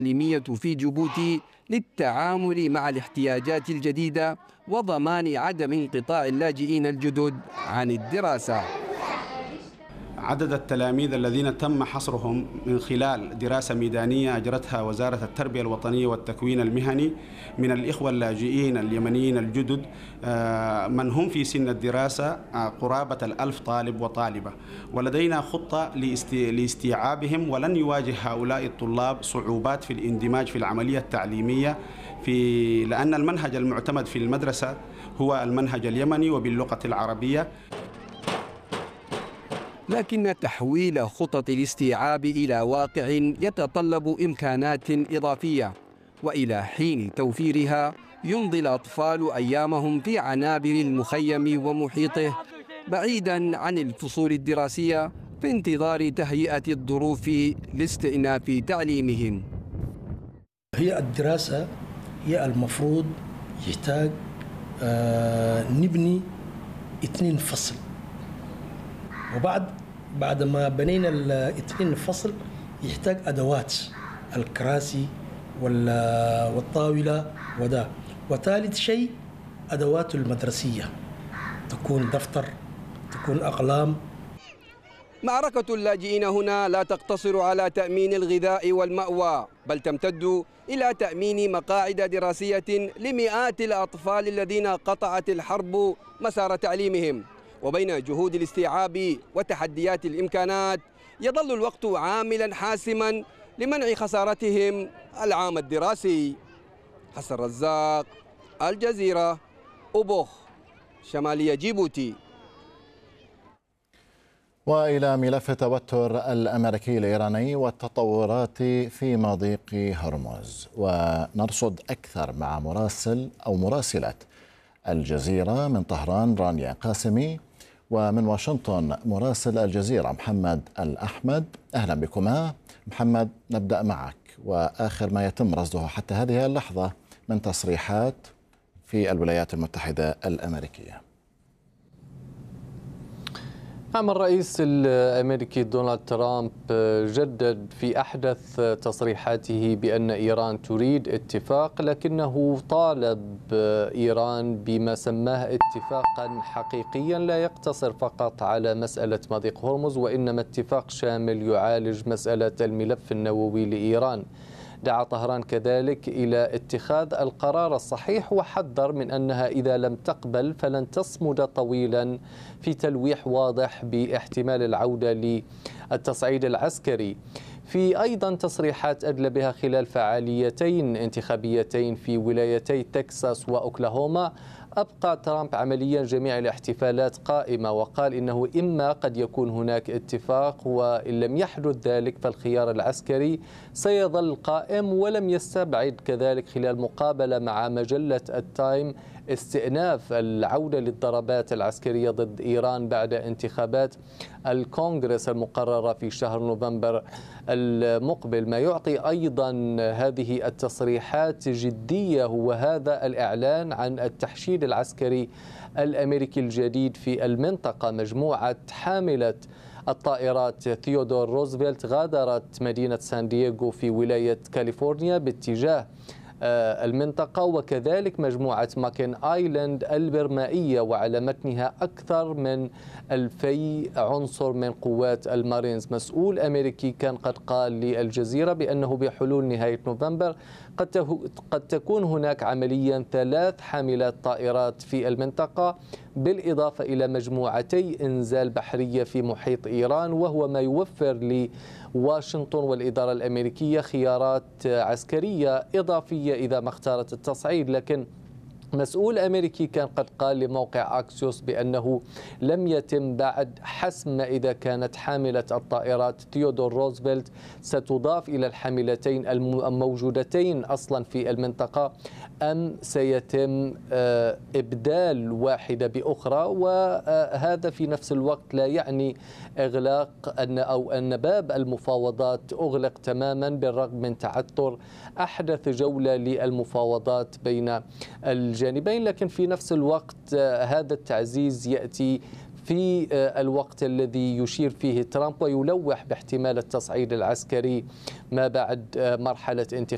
التعليمية في جيبوتي للتعامل مع الاحتياجات الجديدة وضمان عدم انقطاع اللاجئين الجدد عن الدراسة. عدد التلاميذ الذين تم حصرهم من خلال دراسة ميدانية أجرتها وزارة التربية الوطنية والتكوين المهني من الإخوة اللاجئين اليمنيين الجدد من هم في سن الدراسة قرابة 1000 طالب وطالبة، ولدينا خطة لاستيعابهم، ولن يواجه هؤلاء الطلاب صعوبات في الاندماج في العملية التعليمية لأن المنهج المعتمد في المدرسة هو المنهج اليمني وباللغة العربية. لكن تحويل خطط الاستيعاب إلى واقع يتطلب إمكانات إضافية، وإلى حين توفيرها يمضي الأطفال أيامهم في عنابر المخيم ومحيطه بعيدا عن الفصول الدراسية في انتظار تهيئة الظروف لاستئناف تعليمهم. هي الدراسة هي المفروض يحتاج نبني 2 فصل، بعد ما بنينا 2 فصل يحتاج أدوات الكراسي والطاولة وثالث شيء أدوات المدرسية، تكون دفتر، تكون أقلام. معركة اللاجئين هنا لا تقتصر على تأمين الغذاء والمأوى، بل تمتد إلى تأمين مقاعد دراسية لمئات الأطفال الذين قطعت الحرب مسار تعليمهم. وبين جهود الاستيعاب وتحديات الإمكانات يظل الوقت عاملا حاسما لمنع خسارتهم العام الدراسي. حسن رزاق، الجزيرة، أوبوخ، شمالية جيبوتي. وإلى ملف التوتر الأمريكي الإيراني والتطورات في مضيق هرمز، ونرصد أكثر مع مراسلة الجزيرة من طهران رانيا قاسمي، ومن واشنطن مراسل الجزيرة محمد الأحمد. أهلا بكما. محمد، نبدأ معك وآخر ما يتم رصده حتى هذه اللحظة من تصريحات في الولايات المتحدة الأمريكية. نعم، الرئيس الأمريكي دونالد ترامب جدد في أحدث تصريحاته بأن إيران تريد اتفاق، لكنه طالب إيران بما سماه اتفاقا حقيقيا لا يقتصر فقط على مسألة مضيق هرمز، وإنما اتفاق شامل يعالج مسألة الملف النووي لإيران. دعا طهران كذلك إلى اتخاذ القرار الصحيح، وحذر من أنها إذا لم تقبل فلن تصمد طويلا في تلويح واضح باحتمال العودة للتصعيد العسكري. في أيضا تصريحات أدلى بها خلال فعاليتين انتخابيتين في ولايتي تكساس وأوكلاهوما، أبقى ترامب عمليا جميع الاحتفالات قائمة، وقال إنه إما قد يكون هناك اتفاق، وإن لم يحدث ذلك فالخيار العسكري سيظل قائم. ولم يستبعد كذلك خلال مقابلة مع مجلة التايم استئناف العودة للضربات العسكرية ضد إيران بعد انتخابات الكونغرس المقررة في شهر نوفمبر المقبل. ما يعطي أيضا هذه التصريحات جدية هو هذا الإعلان عن التحشيد العسكري الأمريكي الجديد في المنطقة. مجموعة حاملة الطائرات ثيودور روزفلت غادرت مدينة سان دييغو في ولاية كاليفورنيا باتجاه المنطقة، وكذلك مجموعة ماكن آيلاند البرمائية، وعلى متنها أكثر من 2000 عنصر من قوات المارينز. مسؤول أمريكي كان قد قال للجزيرة بأنه بحلول نهاية نوفمبر قد تكون هناك عمليا 3 حاملات طائرات في المنطقة، بالإضافة إلى مجموعتي إنزال بحرية في محيط إيران، وهو ما يوفر لواشنطن والإدارة الأمريكية خيارات عسكرية إضافية إذا ما اختارت التصعيد. لكن مسؤول أمريكي كان قد قال لموقع أكسيوس بأنه لم يتم بعد حسم إذا كانت حاملة الطائرات ثيودور روزفلت ستضاف إلى الحاملتين الموجودتين أصلا في المنطقة أم سيتم إبدال واحدة بأخرى. وهذا في نفس الوقت لا يعني إغلاق أن باب المفاوضات أغلق تماما، بالرغم من تعثر أحدث جولة للمفاوضات بين الجانبين. لكن في نفس الوقت هذا التعزيز يأتي في الوقت الذي يشير فيه ترامب ويلوح باحتمال التصعيد العسكري ما بعد مرحلة انتخابات